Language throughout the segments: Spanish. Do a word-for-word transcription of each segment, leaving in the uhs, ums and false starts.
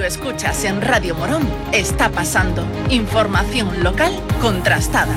lo escuchas en Radio Morón, está pasando. Información local contrastada.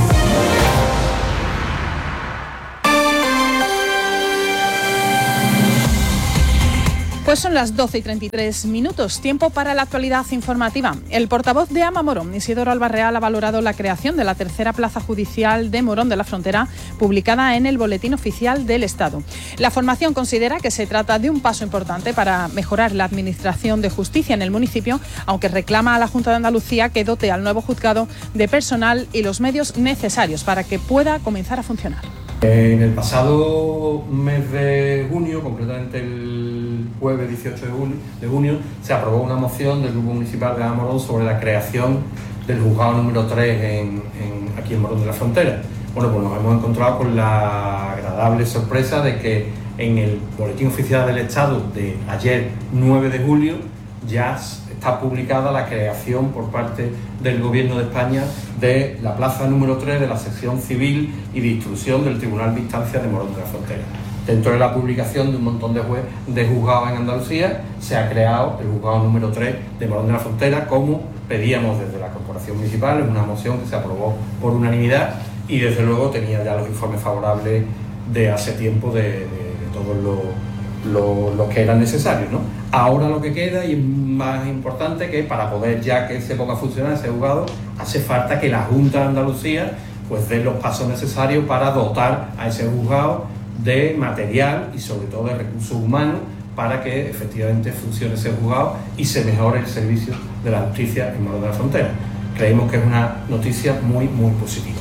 Pues son las doce y treinta y tres minutos, tiempo para la actualidad informativa. El portavoz de AMA Morón, Isidoro Albarreal, ha valorado la creación de la tercera plaza judicial de Morón de la Frontera, publicada en el Boletín Oficial del Estado. La formación considera que se trata de un paso importante para mejorar la administración de justicia en el municipio, aunque reclama a la Junta de Andalucía que dote al nuevo juzgado de personal y los medios necesarios para que pueda comenzar a funcionar. En el pasado mes de junio, concretamente el jueves dieciocho de junio, de junio, se aprobó una moción del Grupo Municipal de AMA Morón sobre la creación del juzgado número tres en, en, aquí en Morón de la Frontera. Bueno, pues nos hemos encontrado con la agradable sorpresa de que en el Boletín Oficial del Estado de ayer, nueve de julio, ya está publicada la creación por parte del Gobierno de España de la plaza número tres de la sección civil y de instrucción del Tribunal de Instancia de Morón de la Frontera. Dentro de la publicación de un montón de, jue- de juzgados en Andalucía, se ha creado el juzgado número tres de Morón de la Frontera, como pedíamos desde la Corporación Municipal, en una moción que se aprobó por unanimidad y desde luego tenía ya los informes favorables de hace tiempo de, de, de todos los Lo, lo que era necesario, ¿no? Ahora lo que queda, y es más importante, que para poder ya que se ponga a funcionar ese juzgado, hace falta que la Junta de Andalucía pues dé los pasos necesarios para dotar a ese juzgado de material y sobre todo de recursos humanos para que efectivamente funcione ese juzgado y se mejore el servicio de la justicia en Morón de la Frontera. Creemos que es una noticia muy, muy positiva.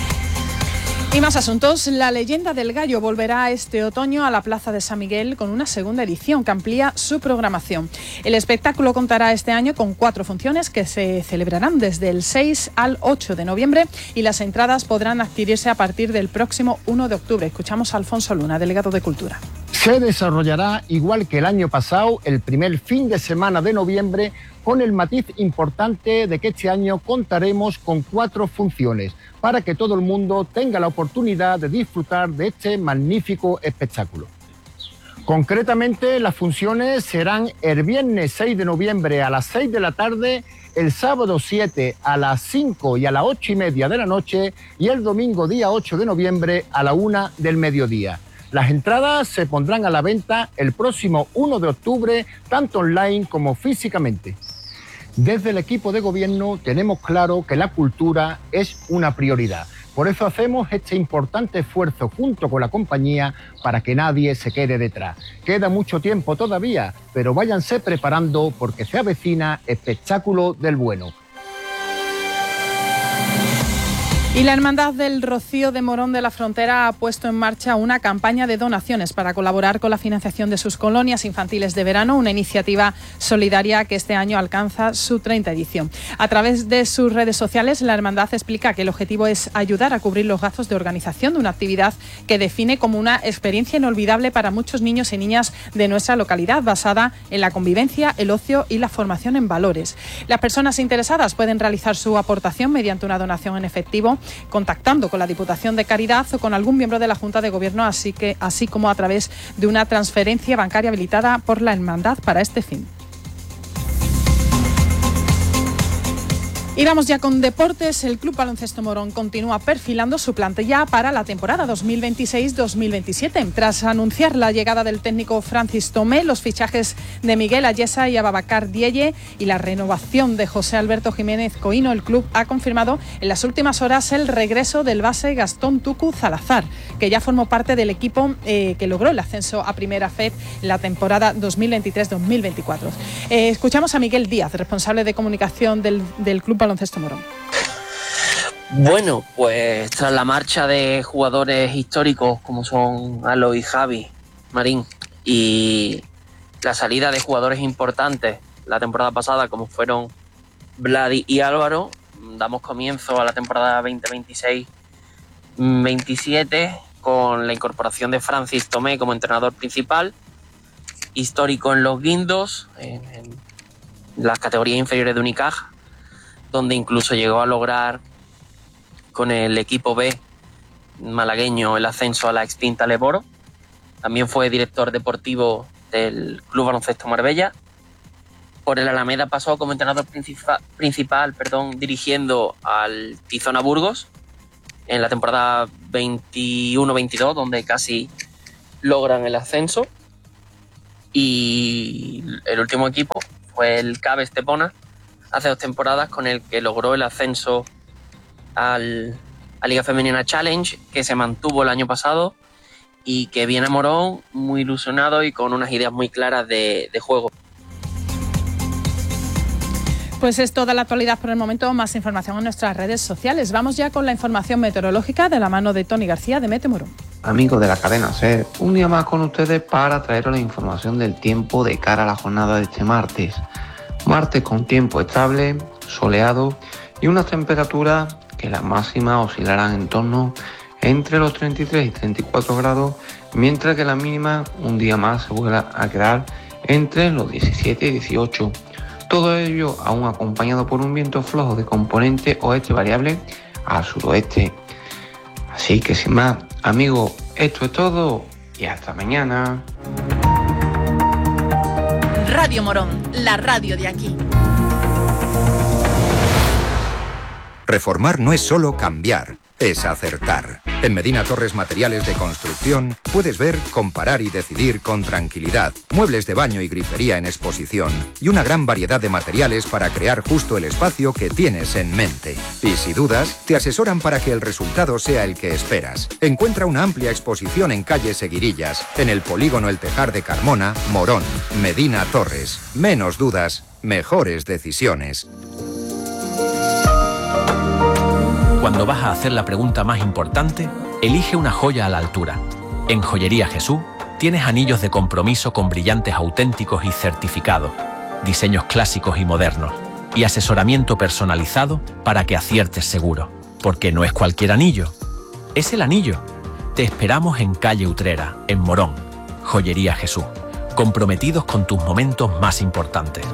Y más asuntos. La leyenda del gallo volverá este otoño a la Plaza de San Miguel con una segunda edición que amplía su programación. El espectáculo contará este año con cuatro funciones que se celebrarán desde el seis al ocho de noviembre y las entradas podrán adquirirse a partir del próximo uno de octubre. Escuchamos a Alfonso Luna, delegado de Cultura. Se desarrollará igual que el año pasado, el primer fin de semana de noviembre, con el matiz importante de que este año contaremos con cuatro funciones para que todo el mundo tenga la oportunidad de disfrutar de este magnífico espectáculo. Concretamente, las funciones serán el viernes seis de noviembre a las seis de la tarde, el sábado siete a las cinco y a las ocho y media de la noche y el domingo día ocho de noviembre a la una del mediodía. Las entradas se pondrán a la venta el próximo uno de octubre, tanto online como físicamente. Desde el equipo de gobierno tenemos claro que la cultura es una prioridad. Por eso hacemos este importante esfuerzo junto con la compañía para que nadie se quede detrás. Queda mucho tiempo todavía, pero váyanse preparando porque se avecina espectáculo del bueno. Y la Hermandad del Rocío de Morón de la Frontera ha puesto en marcha una campaña de donaciones para colaborar con la financiación de sus colonias infantiles de verano, una iniciativa solidaria que este año alcanza su treinta edición. A través de sus redes sociales, la Hermandad explica que el objetivo es ayudar a cubrir los gastos de organización de una actividad que define como una experiencia inolvidable para muchos niños y niñas de nuestra localidad, basada en la convivencia, el ocio y la formación en valores. Las personas interesadas pueden realizar su aportación mediante una donación en efectivo, contactando con la Diputación de Caridad o con algún miembro de la Junta de Gobierno, así que así como a través de una transferencia bancaria habilitada por la Hermandad para este fin. Y vamos ya con deportes. El Club Baloncesto Morón continúa perfilando su plantilla para la temporada dos mil veintiséis dos mil veintisiete. Tras anunciar la llegada del técnico Francis Tomé, los fichajes de Miguel Ayesa y Ababacar Dielle y la renovación de José Alberto Jiménez Coino, el club ha confirmado en las últimas horas el regreso del base Gastón Tucu Salazar, que ya formó parte del equipo eh, que logró el ascenso a Primera F E D en la temporada dos mil veintitrés dos mil veinticuatro. Eh, escuchamos a Miguel Díaz, responsable de comunicación del, del Club Baloncesto Morón. Bueno, pues tras la marcha de jugadores históricos como son Alo y Javi, Marín, y la salida de jugadores importantes la temporada pasada como fueron Vladi y Álvaro, damos comienzo a la temporada veinte veintiséis veintisiete con la incorporación de Francis Tomé como entrenador principal, histórico en los guindos, en, en las categorías inferiores de Unicaja, donde incluso llegó a lograr con el equipo B malagueño el ascenso a la extinta Leboro. También fue director deportivo del Club Baloncesto Marbella Por el Alameda pasó como entrenador principal, principal perdón, dirigiendo al Tizona Burgos en la temporada veintiuno veintidós, donde casi logran el ascenso. Y el último equipo fue el C A B Estepona, hace dos temporadas, con el que logró el ascenso al, a Liga Femenina Challenge, que se mantuvo el año pasado, y que viene a Morón muy ilusionado y con unas ideas muy claras de, de juego. Pues es toda la actualidad por el momento. Más información en nuestras redes sociales. Vamos ya con la información meteorológica de la mano de Tony García de Mete Morón. Amigos de la cadena SER, un día más con ustedes para traeros la información del tiempo de cara a la jornada de este martes. Martes con tiempo estable, soleado y unas temperaturas que las máximas oscilarán en torno entre los treinta y tres y treinta y cuatro grados, mientras que la mínima un día más se vuelve a quedar entre los diecisiete y dieciocho. Todo ello aún acompañado por un viento flojo de componente oeste variable al suroeste. Así que sin más, amigos, esto es todo y hasta mañana. Radio Morón, la radio de aquí. Reformar no es solo cambiar, es acertar. En Medina Torres Materiales de Construcción puedes ver, comparar y decidir con tranquilidad. Muebles de baño y grifería en exposición y una gran variedad de materiales para crear justo el espacio que tienes en mente. Y si dudas, te asesoran para que el resultado sea el que esperas. Encuentra una amplia exposición en calle Seguirillas, en el polígono El Tejar de Carmona, Morón. Medina Torres. Menos dudas, mejores decisiones. Cuando vas a hacer la pregunta más importante, elige una joya a la altura. En Joyería Jesús tienes anillos de compromiso con brillantes auténticos y certificados, diseños clásicos y modernos, y asesoramiento personalizado para que aciertes seguro. Porque no es cualquier anillo, es el anillo. Te esperamos en calle Utrera, en Morón. Joyería Jesús, comprometidos con tus momentos más importantes.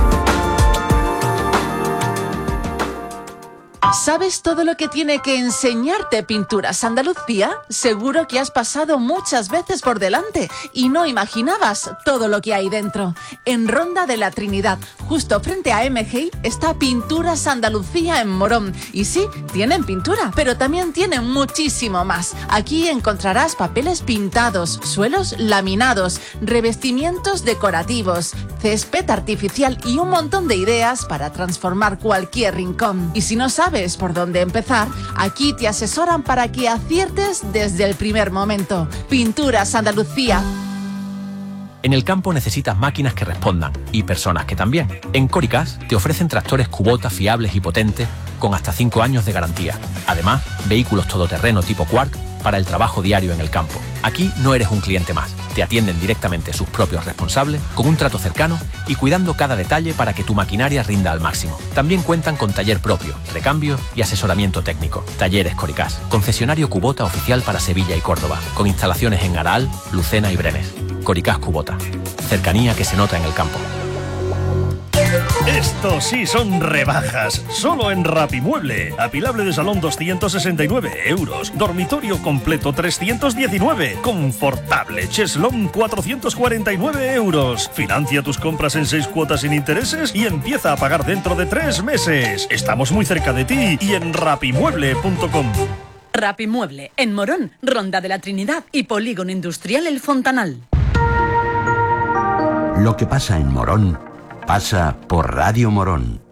¿Sabes todo lo que tiene que enseñarte Pinturas Andalucía? Seguro que has pasado muchas veces por delante y no imaginabas todo lo que hay dentro. En Ronda de la Trinidad, justo frente a M G I, está Pinturas Andalucía en Morón. Y sí, tienen pintura, pero también tienen muchísimo más. Aquí encontrarás papeles pintados, suelos laminados, revestimientos decorativos, césped artificial y un montón de ideas para transformar cualquier rincón. Y si no sabes por dónde empezar, aquí te asesoran para que aciertes desde el primer momento. Pinturas Andalucía. En el campo necesitas máquinas que respondan y personas que también. En Coricas te ofrecen tractores Kubota fiables y potentes con hasta cinco años de garantía. Además, vehículos todoterreno tipo Quark para el trabajo diario en el campo. Aquí no eres un cliente más. Te atienden directamente sus propios responsables, con un trato cercano y cuidando cada detalle para que tu maquinaria rinda al máximo. También cuentan con taller propio, recambio y asesoramiento técnico. Talleres Coricas, concesionario Kubota oficial para Sevilla y Córdoba, con instalaciones en Aral, Lucena y Brenes. Coricas Kubota, cercanía que se nota en el campo. Estos sí son rebajas, solo en Rapimueble. Apilable de salón doscientos sesenta y nueve euros, dormitorio completo trescientos diecinueve, confortable cheslón cuatrocientos cuarenta y nueve euros. Financia tus compras en seis cuotas sin intereses y empieza a pagar dentro de tres meses. Estamos muy cerca de ti y en rapimueble punto com. Rapimueble, en Morón, Ronda de la Trinidad y Polígono Industrial El Fontanal. Lo que pasa en Morón pasa por Radio Morón.